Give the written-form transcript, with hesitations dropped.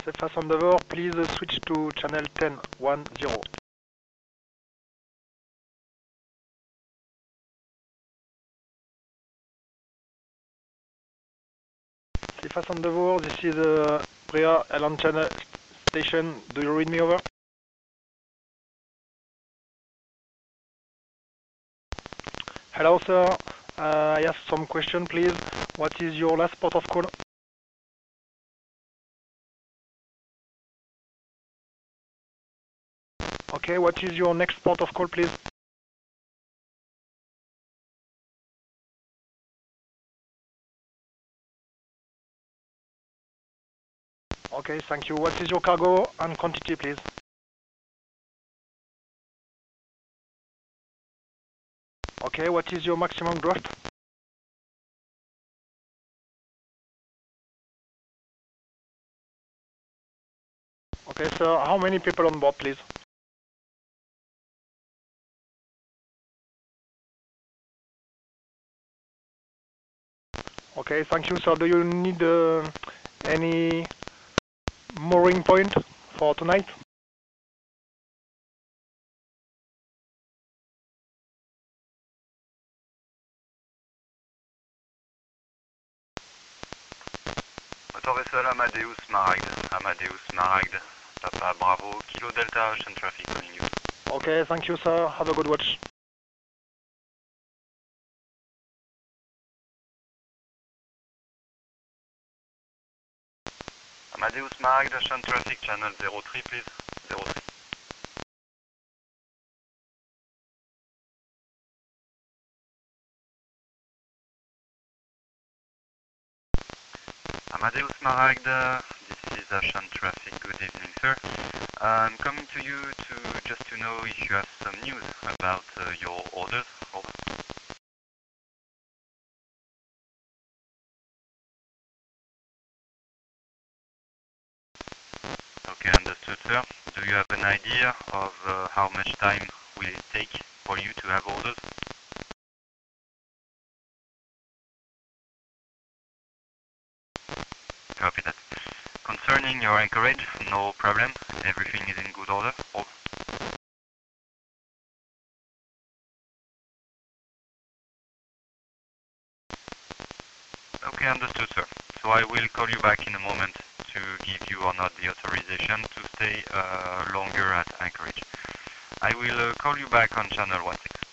Cephas Endeavour, please switch to channel 1010. Cephas Endeavour, this is Brea Island Channel Station. Do you read me over? Hello, sir. I have some question, please. What is your last port of call? Okay, what is your next port of call, please? Okay, thank you. What is your cargo and quantity, please? Okay, what is your maximum draft? Okay, sir. How many people on board, please? Okay, thank you, sir. Do you need any mooring point for tonight? Motor vessel Amadeus Smaragd, Papa Bravo, Kilo Delta, Ocean Traffic calling you. Okay, thank you, sir. Have a good watch. Amadeus Smaragd, Ocean Traffic, channel 03 please, 03. Amadeus Smaragd, this is Ocean Traffic, good evening sir. I'm coming to you just to know if you have some news about your orders, over. Okay, understood sir. Do you have an idea of how much time will it take for you to have orders? Copy that. Concerning your anchorage, no problem. Everything is in good order. Over. Okay, understood, sir. So I will call you back in a moment to give you or not the authorization to stay longer at anchorage. I will call you back on channel 16.